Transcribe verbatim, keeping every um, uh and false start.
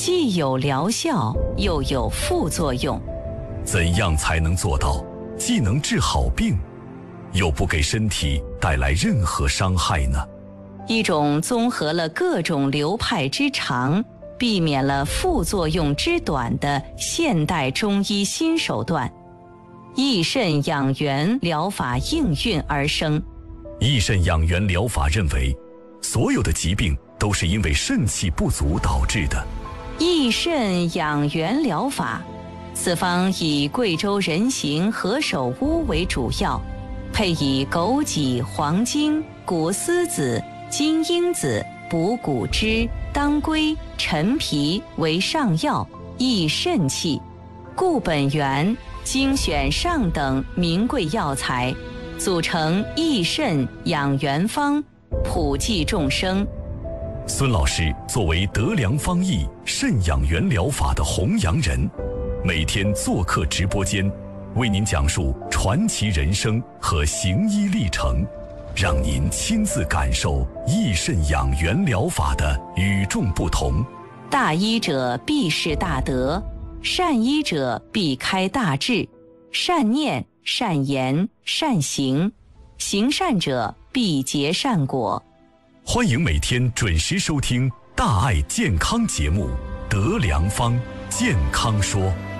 既有疗效，又有副作用。 怎样才能做到既能治好病，又不给身体带来任何伤害呢？ 一种综合了各种流派之长，避免了副作用之短的现代中医新手段，益肾养元疗法应运而生。 益肾养元疗法认为，所有的疾病都是因为肾气不足导致的。 益肾养元疗法，此方以贵州人形何首乌为主要，配以枸杞、黄精、谷丝子、金樱子、补骨脂、当归、陈皮为上药，益肾气。固本源，精选上等名贵药材，组成益肾养元方，普济众生。 孙老师作为德良方益肾养元疗法的弘扬人，每天做客直播间，为您讲述传奇人生和行医历程，让您亲自感受益肾养元疗法的与众不同。 大医者必是大德，善医者必开大智，善念、善言、善行，行善者必结善果。 欢迎每天准时收听大爱健康节目《德良方健康说》。